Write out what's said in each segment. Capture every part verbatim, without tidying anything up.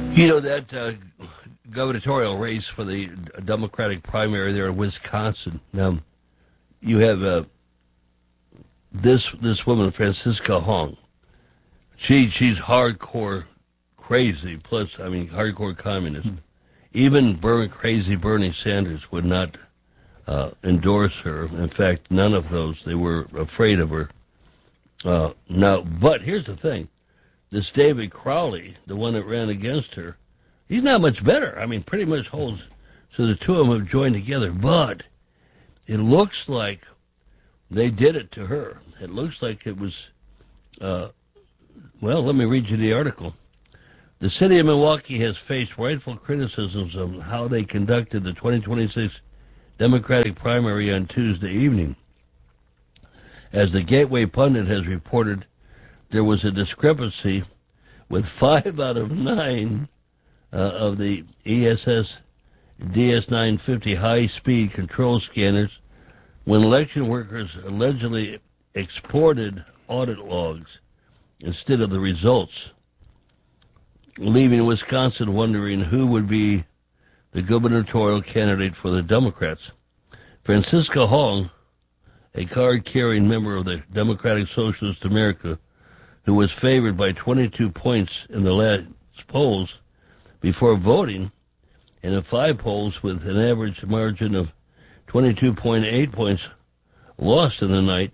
You know, that uh, gubernatorial race for the Democratic primary there in Wisconsin, um, you have uh, this this woman, Francisca Hong. She She's hardcore crazy, plus, I mean, hardcore communist. Hmm. Even Burn, crazy Bernie Sanders would not uh, endorse her. In fact, none of those. They were afraid of her. Uh, now, but here's the thing. This David Crowley, the one that ran against her, he's not much better. I mean, pretty much holds. So the two of them have joined together. But it looks like they did it to her. It looks like it was, uh, well, let me read you the article. The city of Milwaukee has faced rightful criticisms of how they conducted the twenty twenty-six Democratic primary on Tuesday evening. As the Gateway Pundit has reported, there was a discrepancy with five out of nine uh, of the E S S D S nine fifty high-speed control scanners when election workers allegedly exported audit logs instead of the results, leaving Wisconsin wondering who would be the gubernatorial candidate for the Democrats. Francisca Hong, a card-carrying member of the Democratic Socialist America, who was favored by twenty-two points in the last polls before voting, and in five polls with an average margin of twenty-two point eight points, lost in the night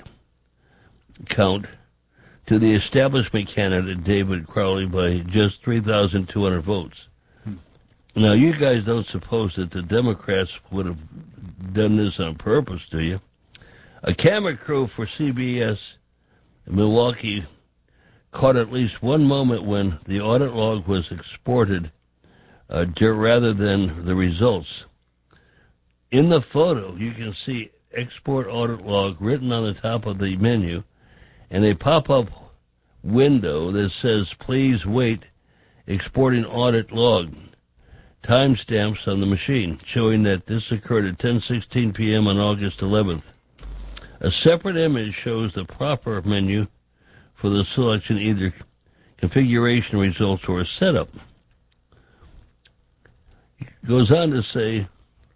count to the establishment candidate David Crowley by just three thousand two hundred votes. Hmm. Now, you guys don't suppose that the Democrats would have done this on purpose, do you? A camera crew for C B S in Milwaukee caught at least one moment when the audit log was exported uh, rather than the results. In the photo, you can see export audit log written on the top of the menu and a pop-up window that says, please wait, exporting audit log. Timestamps on the machine showing that this occurred at ten sixteen p.m. on August eleventh. A separate image shows the proper menu for the selection, either configuration results or a setup. It goes on to say,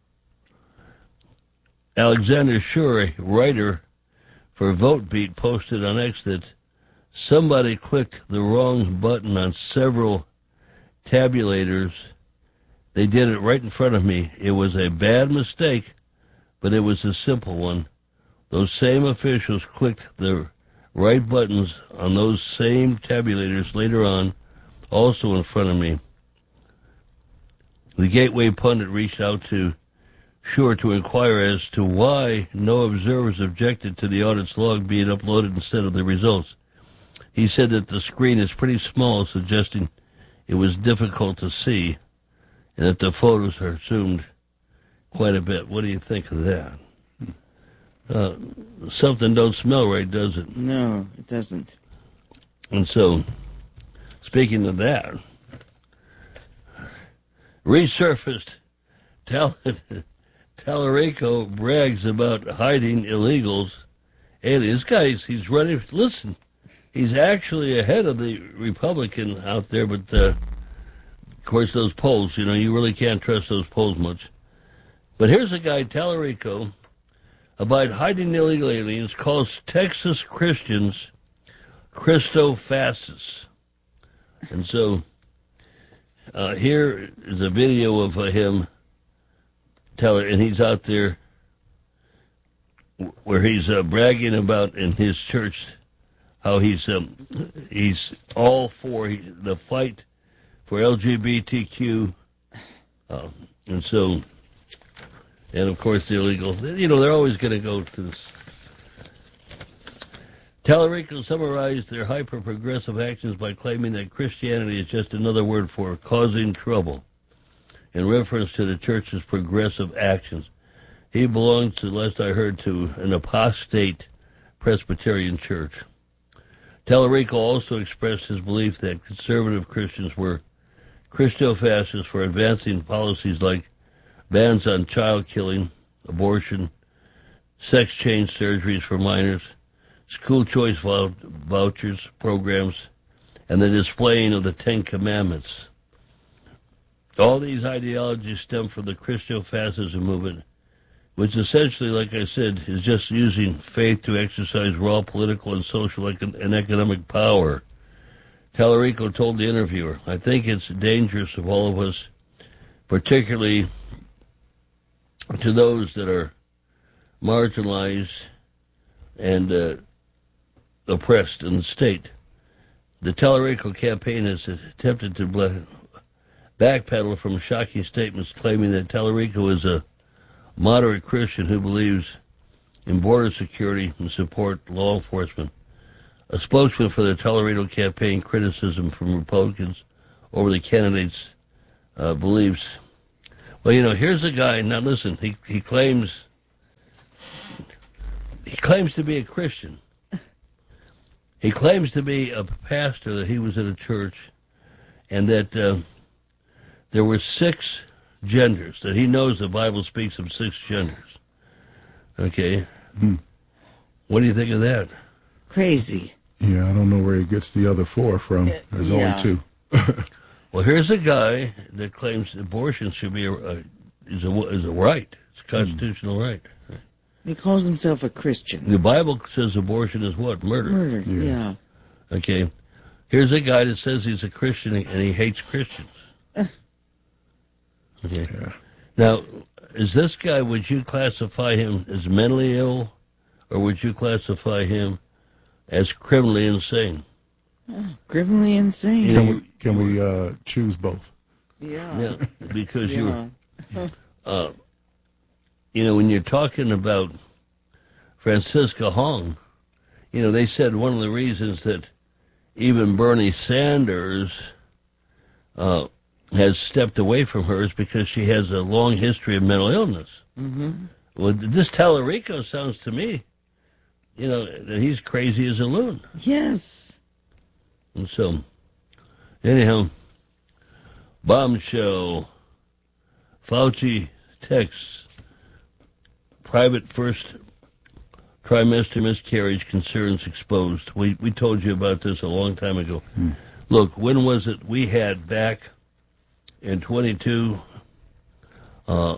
Alexander Schur, a writer for VoteBeat, posted on X that somebody clicked the wrong button on several tabulators. They did it right in front of me. It was a bad mistake, but it was a simple one. Those same officials clicked the right buttons on those same tabulators later on, also in front of me. The Gateway Pundit reached out to Schur to inquire as to why no observers objected to the audit's log being uploaded instead of the results. He said that the screen is pretty small, suggesting it was difficult to see, and that the photos are zoomed quite a bit. What do you think of that? Uh, something don't smell right, does it? No, it doesn't. And so, speaking of that, resurfaced Tal- Tallarico brags about hiding illegals. And this guy's, he's running, listen, he's actually ahead of the Republican out there, but, uh, of course, those polls, you know, you really can't trust those polls much. But here's a guy, Tallarico, about hiding illegal aliens, calls Texas Christians Christo-fascists. And so uh, here is a video of uh, him, Teller, and he's out there where he's uh, bragging about in his church how he's um, he's all for he, the fight for L G B T Q, uh, and so. And, of course, the illegal. You know, they're always going to go to this. Tallarico summarized their hyper-progressive actions by claiming that Christianity is just another word for causing trouble, in reference to the church's progressive actions. He belongs, to, last I heard, to an apostate Presbyterian church. Tallarico also expressed his belief that conservative Christians were Christo-fascists for advancing policies like bans on child killing, abortion, sex change surgeries for minors, school choice vouchers programs, and the displaying of the Ten Commandments. All these ideologies stem from the Christo-fascism movement, which essentially, like I said, is just using faith to exercise raw political and social and economic power. Tallarico told the interviewer, I think it's dangerous of all of us, particularly to those that are marginalized and uh, oppressed in the state. The Tallarico campaign has attempted to backpedal from shocking statements claiming that Tallarico is a moderate Christian who believes in border security and support law enforcement. A spokesman for the Tallarico campaign criticism from Republicans over the candidate's uh, beliefs. Well, you know, here's a guy. Now, listen. He he claims he claims to be a Christian. He claims to be a pastor, that he was in a church, and that uh, there were six genders. That he knows the Bible speaks of six genders. Okay, hmm. What do you think of that? Crazy. Yeah, I don't know where he gets the other four from. There's yeah. only two. Well, here's a guy that claims abortion should be a, a is a is a right. It's a constitutional mm. right. He calls himself a Christian. The Bible says abortion is what? Murder. Murder. Yeah. yeah. Okay. Here's a guy that says he's a Christian and he hates Christians. Uh. Okay. Yeah. Now, is this guy? Would you classify him as mentally ill, or would you classify him as criminally insane? Uh, criminally insane. Can we, can we uh, choose both? Yeah. Yeah, because yeah. you uh, you know, when you're talking about Francisca Hong, you know, they said one of the reasons that even Bernie Sanders uh, has stepped away from her is because she has a long history of mental illness. Mm-hmm. Well, this Tallarico sounds to me, you know, that he's crazy as a loon. Yes. And so, anyhow, bombshell, Fauci texts, private first trimester miscarriage concerns exposed. We we told you about this a long time ago. Hmm. Look, when was it we had back in twenty-two, uh,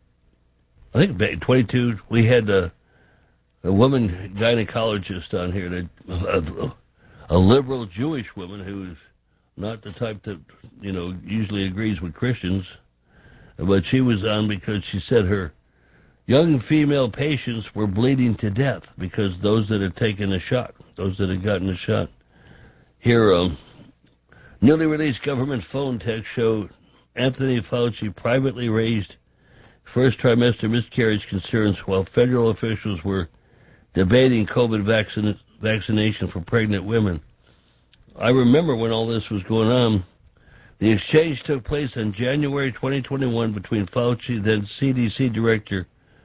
I think back in twenty-two, we had a, a woman gynecologist on here, that, a, a liberal Jewish woman who's not the type that, you know, usually agrees with Christians, but she was on because she said her young female patients were bleeding to death because those that had taken a shot, those that had gotten a shot. Here, um, newly released government phone text show Anthony Fauci privately raised first trimester miscarriage concerns while federal officials were debating COVID vaccine, vaccination for pregnant women. I remember when all this was going on. The exchange took place in January twenty twenty-one between Fauci, then C D C Director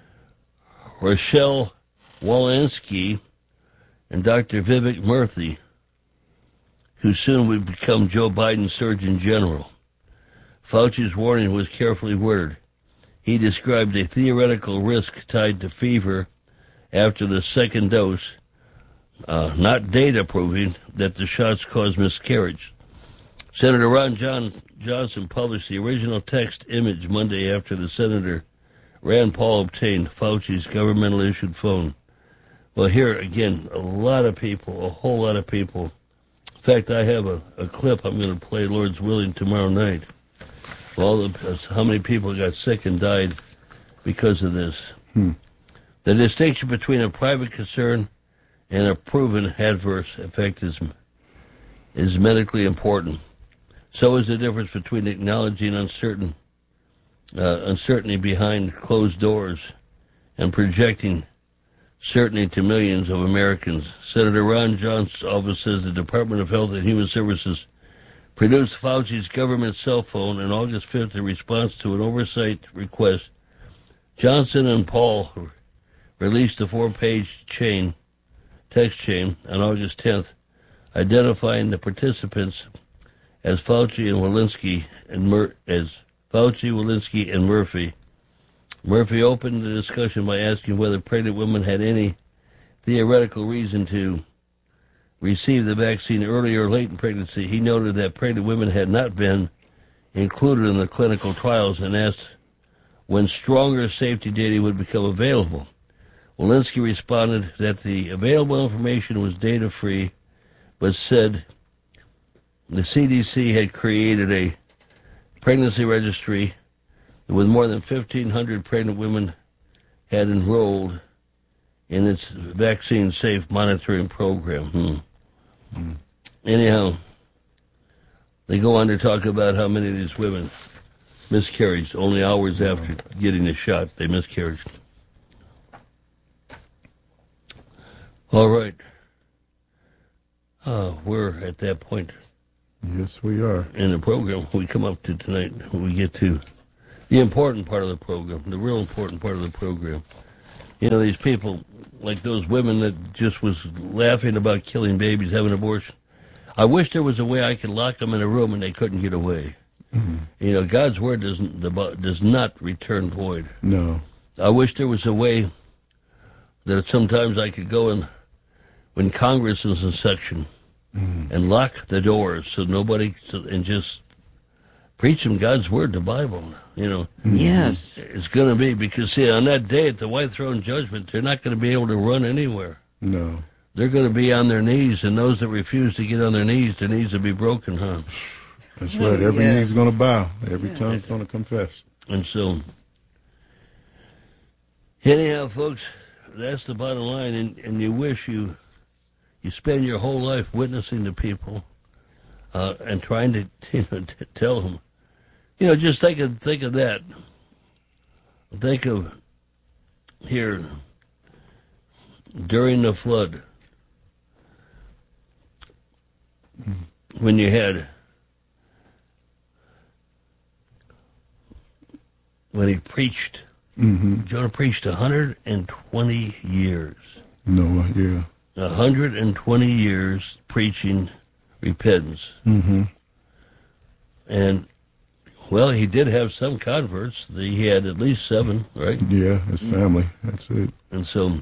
Rochelle Walensky, and Doctor Vivek Murthy, who soon would become Joe Biden's Surgeon General. Fauci's warning was carefully worded. He described a theoretical risk tied to fever after the second dose, uh, not data proving that the shots caused miscarriage. Senator Ron John Johnson published the original text image Monday after the Senator Rand Paul obtained Fauci's governmental-issued phone. Well, here again, a lot of people, a whole lot of people. In fact, I have a, a clip I'm going to play, Lord's willing, tomorrow night. All the, how many people got sick and died because of this. Hmm. The distinction between a private concern and a proven adverse effect is, is medically important. So is the difference between acknowledging uncertain, uh, uncertainty behind closed doors and projecting certainty to millions of Americans. Senator Ron Johnson's office says the Department of Health and Human Services produced Fauci's government cell phone on August fifth in response to an oversight request. Johnson and Paul released a four-page chain, text chain on August tenth, identifying the participants as Fauci and Walensky and Mur- as Fauci, Walensky, and Murphy. Murphy opened the discussion by asking whether pregnant women had any theoretical reason to receive the vaccine early or late in pregnancy. He noted that pregnant women had not been included in the clinical trials and asked when stronger safety data would become available. Walensky responded that the available information was data-free, but said the C D C had created a pregnancy registry with more than fifteen hundred pregnant women had enrolled in its vaccine-safe monitoring program. Hmm. Mm. Anyhow, they go on to talk about how many of these women miscarried only hours after getting the shot. They miscarried. All right. Uh, we're at that point. Yes, we are. In the program we come up to tonight, we get to the important part of the program, the real important part of the program. You know, these people, like those women that just was laughing about killing babies, having abortion. I wish there was a way I could lock them in a room and they couldn't get away. Mm-hmm. You know, God's word doesn't does not return void. No. I wish there was a way that sometimes I could go in when Congress is in session mm-hmm. and lock the doors so nobody, and just preach them God's word, the Bible, you know. Yes. It's going to be, because, see, on that day at the white throne judgment, they're not going to be able to run anywhere. No. They're going to be on their knees, and those that refuse to get on their knees, their knees will be broken, huh? That's right. Every yes. knee's going to bow. Every yes. tongue's going to confess. And so, anyhow, folks, that's the bottom line, and, and you wish you you spend your whole life witnessing to people uh, and trying to, you know, to tell them. You know, just think of, think of that. Think of here, during the flood, when you had, when he preached, mm-hmm. Jonah preached one hundred twenty years. No, yeah. one hundred twenty years preaching repentance. Mm-hmm. And, well, he did have some converts. He had at least seven, right? Yeah, his family. That's it. And so,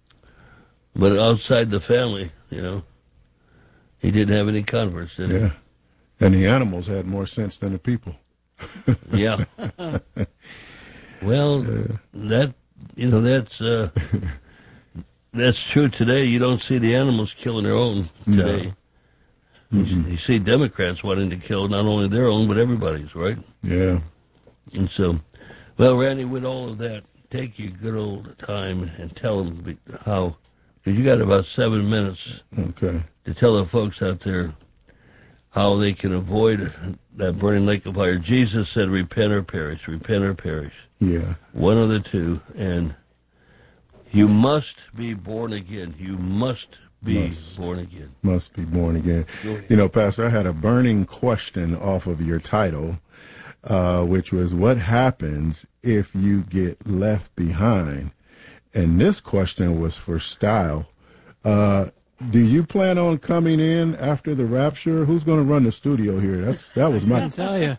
but outside the family, you know, he didn't have any converts, did he? Yeah. And the animals had more sense than the people. Yeah. Well, yeah. that, you know, that's, uh, that's true today. You don't see the animals killing their own today. No. You, you see Democrats wanting to kill not only their own, but everybody's, right? Yeah. And so, well, Randy, with all of that, take your good old time and tell them how, because you got about seven minutes okay. to tell the folks out there how they can avoid that burning lake of fire. Jesus said, repent or perish, repent or perish. Yeah. One of the two. And you must be born again. You must be must, born again. Must be born again. You know, Pastor, I had a burning question off of your title, uh, which was, what happens if you get left behind? And this question was for style. Uh, do you plan on coming in after the rapture? Who's going to run the studio here? That's That was my... I tell you.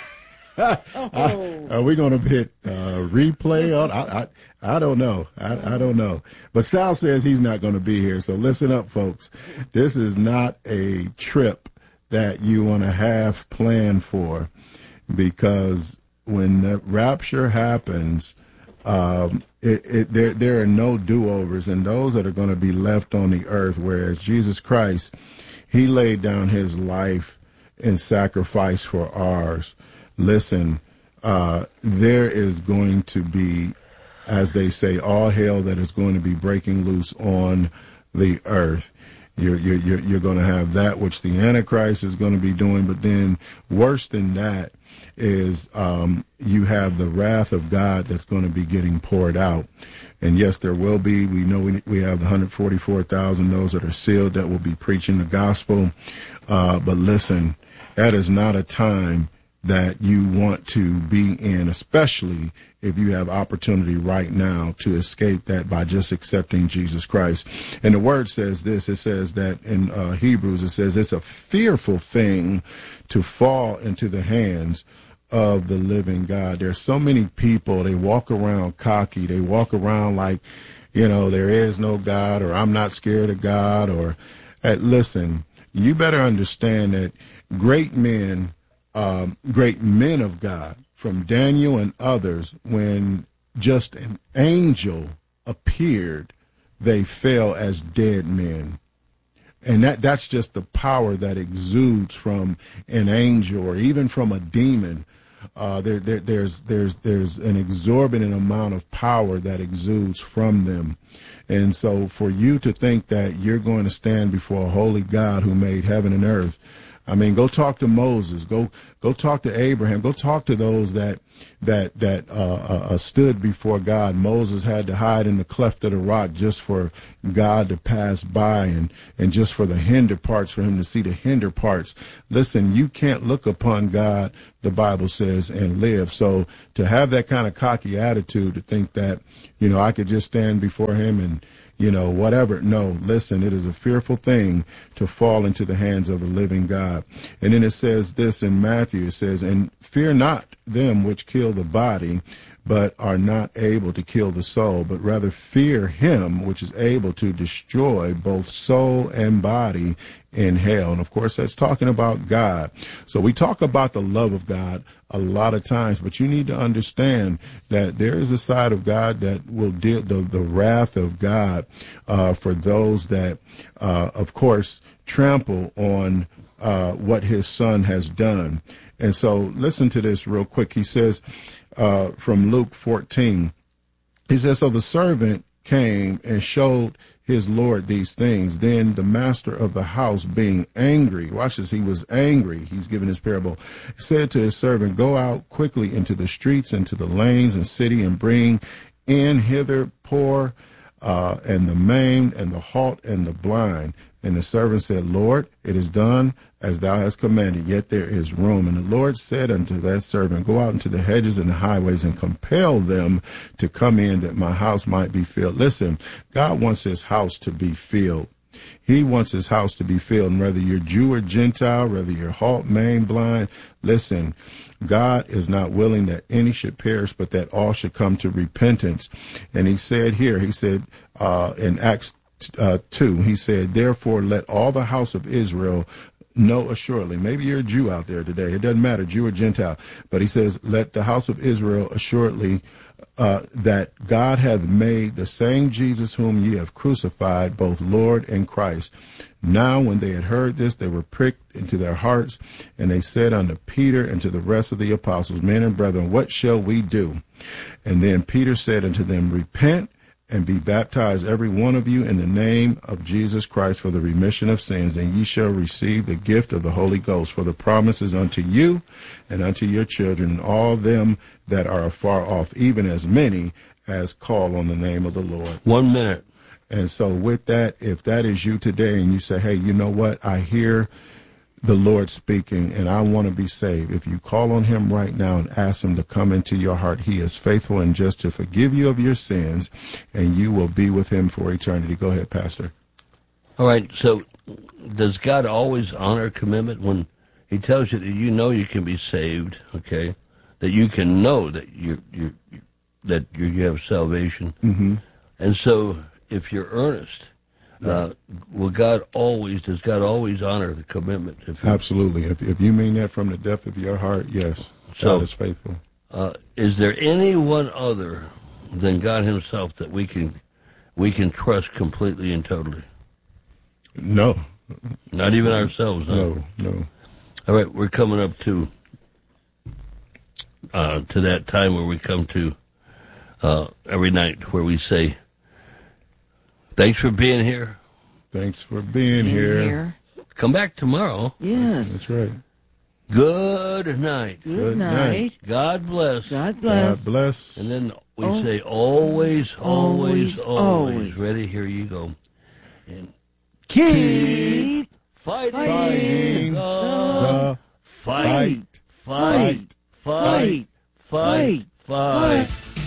I, are we going to hit uh, replay on? I, I I don't know. I, I don't know. But Style says he's not going to be here. So listen up, folks. This is not a trip that you want to have planned for, because when the rapture happens, um, it, it, there there are no do-overs, and those that are going to be left on the earth. Whereas Jesus Christ, he laid down his life in sacrifice for ours. Listen, uh, there is going to be, as they say, all hell that is going to be breaking loose on the earth. You're, you're, you're going to have that which the Antichrist is going to be doing, but then worse than that is um, you have the wrath of God that's going to be getting poured out. And yes, there will be. We know we, we have the one hundred forty-four thousand, those that are sealed, that will be preaching the gospel. Uh, but listen, that is not a time that you want to be in, especially if you have opportunity right now to escape that by just accepting Jesus Christ. And the word says this, it says that in uh, Hebrews, it says it's a fearful thing to fall into the hands of the living God. There's so many people, they walk around cocky, they walk around like, you know, there is no God, or I'm not scared of God, or, uh, listen, you better understand that great men um, great men of God, from Daniel and others, when just an angel appeared, they fell as dead men. And that that's just the power that exudes from an angel or even from a demon. Uh, there, there, there's there's there's an exorbitant amount of power that exudes from them. And so for you to think that you're going to stand before a holy God who made heaven and earth, I mean, go talk to Moses, go go talk to Abraham, go talk to those that that that uh, uh, stood before God. Moses had to hide in the cleft of the rock just for God to pass by, and and just for the hinder parts, for him to see the hinder parts. Listen, you can't look upon God, the Bible says, and live. So to have that kind of cocky attitude, to think that, you know, I could just stand before him and, you know, whatever. No, listen, it is a fearful thing to fall into the hands of a living God. And then it says this in Matthew, it says, and fear not them which kill the body, but are not able to kill the soul, but rather fear him which is able to destroy both soul and body in hell. And of course, that's talking about God. So we talk about the love of God a lot of times, but you need to understand that there is a side of God that will deal the, the wrath of God uh, for those that, uh, of course, trample on uh, what his son has done. And so listen to this real quick. He says uh, from Luke fourteen, he says, so the servant came and showed his Lord these things. Then the master of the house, being angry, watch this, he was angry, he's giving his parable, said to his servant, go out quickly into the streets, into the lanes and city, and bring in hither poor uh, and the maimed and the halt and the blind. And the servant said, Lord, it is done as thou hast commanded, yet there is room. And the Lord said unto that servant, go out into the hedges and the highways and compel them to come in, that my house might be filled. Listen, God wants his house to be filled. He wants his house to be filled. And whether you're Jew or Gentile, whether you're halt, maimed, blind, listen, God is not willing that any should perish, but that all should come to repentance. And he said here, he said uh, in Acts Uh, two, he said, therefore let all the house of Israel know assuredly. Maybe you're a Jew out there today. It doesn't matter, Jew or Gentile. But he says, let the house of Israel assuredly uh, that God hath made the same Jesus whom ye have crucified, both Lord and Christ. Now when they had heard this, they were pricked into their hearts, and they said unto Peter and to the rest of the apostles, men and brethren, what shall we do? And then Peter said unto them, repent and be baptized every one of you in the name of Jesus Christ for the remission of sins, and ye shall receive the gift of the Holy Ghost. For the promise is unto you and unto your children and all them that are afar off, even as many as call on the name of the Lord. One minute. And so with that, if that is you today and you say, hey, you know what, I hear the Lord speaking, and I want to be saved. If you call on him right now and ask him to come into your heart, he is faithful and just to forgive you of your sins, and you will be with him for eternity. Go ahead, Pastor. All right, so does God always honor commitment when he tells you that you know you can be saved, okay, that you can know that you you that you, you have salvation? Mm-hmm. And so if you're earnest, Uh, will God always, does God always honor the commitment? If Absolutely. If if you mean that from the depth of your heart, yes, so, God is faithful. Uh, is there anyone other than God himself that we can we can trust completely and totally? No. Not even ourselves, huh? No, no. All right, we're coming up to uh, to that time where we come to uh, every night where we say, thanks for being here. Thanks for being here. here. Come back tomorrow. Yes. That's right. Good night. Good, Good night. night. God bless. God bless. God bless. And then we Oh, say, always, always, always, always. always. Ready? Here you go. And Keep fighting, Fighting the the fight. Fight. Fight. Fight. Fight.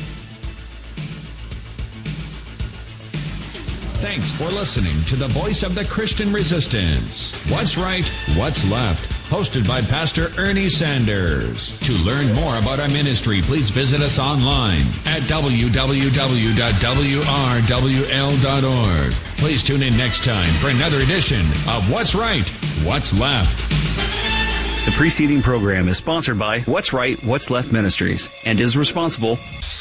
Thanks for listening to the Voice of the Christian Resistance. What's Right, What's Left, hosted by Pastor Ernie Sanders. To learn more about our ministry, please visit us online at w w w dot w r w l dot org. Please tune in next time for another edition of What's Right, What's Left. The preceding program is sponsored by What's Right, What's Left Ministries and is responsible.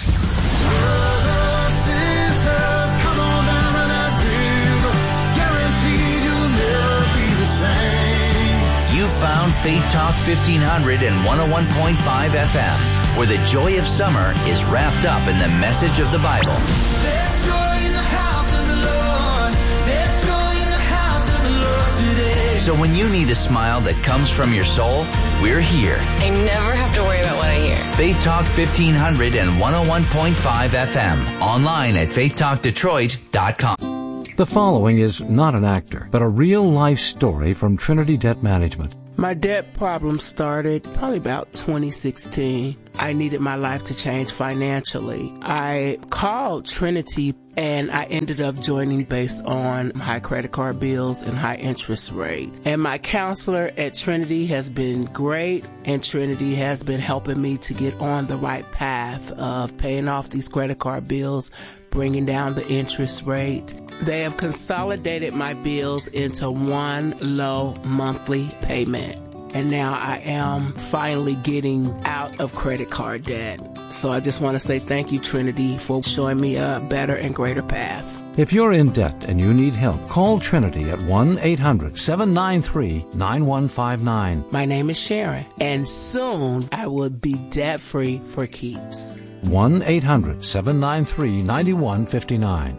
You found Faith Talk fifteen hundred and one oh one point five F M, where the joy of summer is wrapped up in the message of the Bible. There's joy in the house of the Lord. There's joy in the house of the Lord today. So when you need a smile that comes from your soul, we're here. I never have to worry about what I hear. Faith Talk fifteen hundred and one oh one point five F M. Online at faith talk detroit dot com. The following is not an actor, but a real-life story from Trinity Debt Management. My debt problem started probably about twenty sixteen. I needed my life to change financially. I called Trinity and I ended up joining based on high credit card bills and high interest rate. And my counselor at Trinity has been great, and Trinity has been helping me to get on the right path of paying off these credit card bills, bringing down the interest rate. They have consolidated my bills into one low monthly payment. And now I am finally getting out of credit card debt. So I just want to say thank you, Trinity, for showing me a better and greater path. If you're in debt and you need help, call Trinity at one eight hundred seven nine three nine one five nine. My name is Sharon, and soon I will be debt-free for keeps. one eight hundred seven nine three nine one five nine.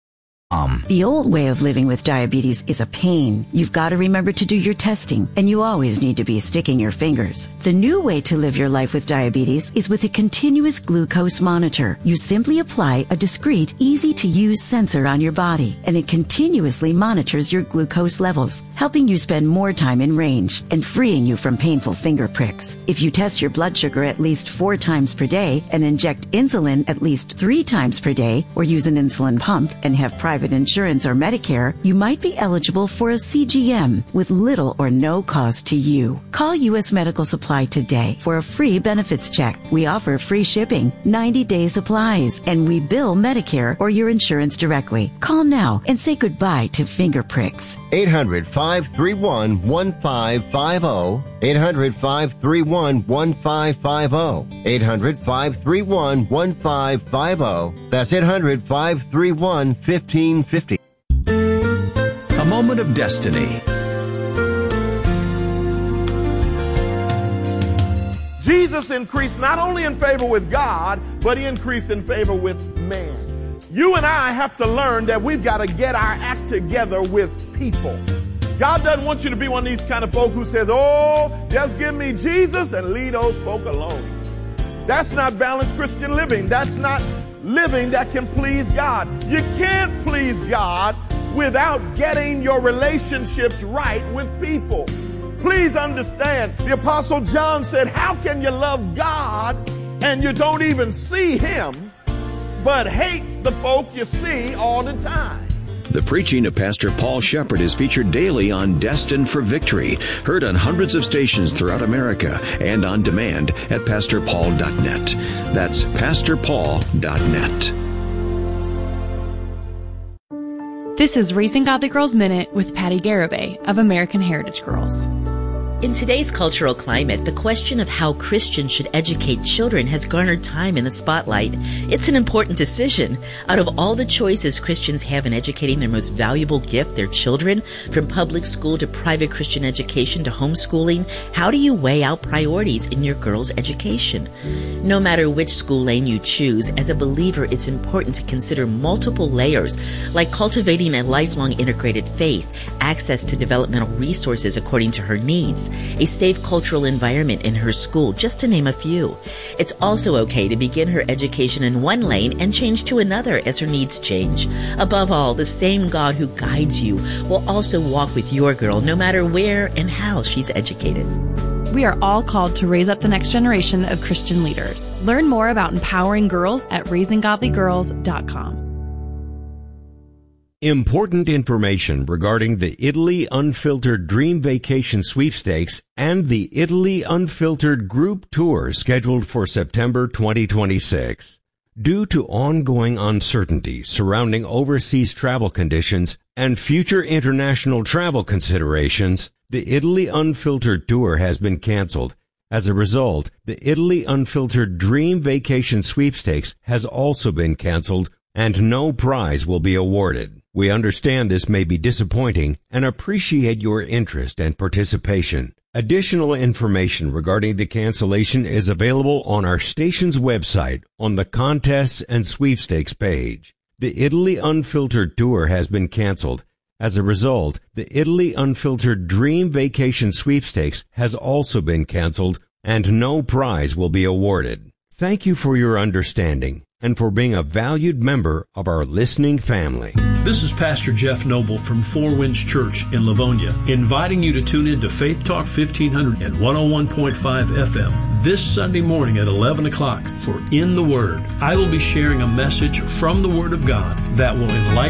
Um. The old way of living with diabetes is a pain. You've got to remember to do your testing, and you always need to be sticking your fingers. The new way to live your life with diabetes is with a continuous glucose monitor. You simply apply a discreet, easy-to-use sensor on your body, and it continuously monitors your glucose levels, helping you spend more time in range and freeing you from painful finger pricks. If you test your blood sugar at least four times per day and inject insulin at least three times per day, or use an insulin pump and have private insurance or Medicare, you might be eligible for a C G M with little or no cost to you. Call U S Medical Supply today for a free benefits check. We offer free shipping, ninety day supplies, and we bill Medicare or your insurance directly. Call now and say goodbye to finger pricks. eight hundred five three one one five five zero. eight hundred five three one one five five zero. eight hundred five three one one five five zero. That's eight hundred five three one one five five zero. A moment of destiny. Jesus increased not only in favor with God, but he increased in favor with man. You and I have to learn that we've got to get our act together with people. God doesn't want you to be one of these kind of folk who says, oh, just give me Jesus and leave those folk alone. That's not balanced Christian living. That's not living that can please God. You can't please God without getting your relationships right with people. Please understand, the Apostle John said, how can you love God and you don't even see him, but hate the folk you see all the time? The preaching of Pastor Paul Shepherd is featured daily on Destined for Victory, heard on hundreds of stations throughout America and on demand at pastor paul dot net. That's pastor paul dot net. This is Raising Godly Girls Minute with Patty Garibay of American Heritage Girls. In today's cultural climate, the question of how Christians should educate children has garnered time in the spotlight. It's an important decision. Out of all the choices Christians have in educating their most valuable gift, their children, from public school to private Christian education to homeschooling, how do you weigh out priorities in your girls' education? No matter which school lane you choose, as a believer, it's important to consider multiple layers, like cultivating a lifelong integrated faith, access to developmental resources according to her needs, a safe cultural environment in her school, just to name a few. It's also okay to begin her education in one lane and change to another as her needs change. Above all, the same God who guides you will also walk with your girl no matter where and how she's educated. We are all called to raise up the next generation of Christian leaders. Learn more about empowering girls at raising godly girls dot com. Important information regarding the Italy Unfiltered Dream Vacation Sweepstakes and the Italy Unfiltered Group Tour scheduled for September twenty twenty-six. Due to ongoing uncertainty surrounding overseas travel conditions and future international travel considerations, the Italy Unfiltered Tour has been canceled. As a result, the Italy Unfiltered Dream Vacation Sweepstakes has also been canceled, and no prize will be awarded. We understand this may be disappointing and appreciate your interest and participation. Additional information regarding the cancellation is available on our station's website on the Contests and Sweepstakes page. The Italy Unfiltered Tour has been canceled. As a result, the Italy Unfiltered Dream Vacation Sweepstakes has also been canceled, and no prize will be awarded. Thank you for your understanding and for being a valued member of our listening family. This is Pastor Jeff Noble from Four Winds Church in Livonia, inviting you to tune in to Faith Talk fifteen hundred and one oh one point five F M this Sunday morning at eleven o'clock for In the Word. I will be sharing a message from the Word of God that will enlighten